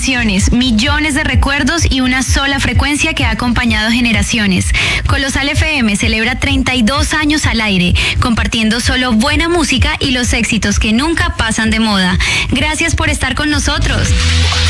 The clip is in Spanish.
canciones, millones de recuerdos y una sola frecuencia que ha acompañado generaciones. Colosal FM celebra 32 años al aire, compartiendo solo buena música y los éxitos que nunca pasan de moda. Gracias por estar con nosotros.